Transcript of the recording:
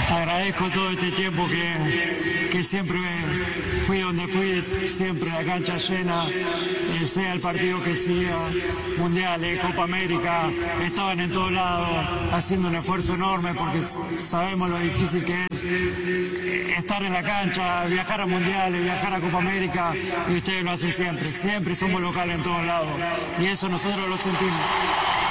Agradezco todo este tiempo que siempre fui donde fui, siempre la cancha llena, sea el partido que sea, mundiales, Copa América, estaban en todos lados haciendo un esfuerzo enorme porque sabemos lo difícil que es estar en la cancha, viajar a mundiales, viajar a Copa América, y ustedes lo hacen siempre, siempre somos locales en todos lados y eso nosotros lo sentimos.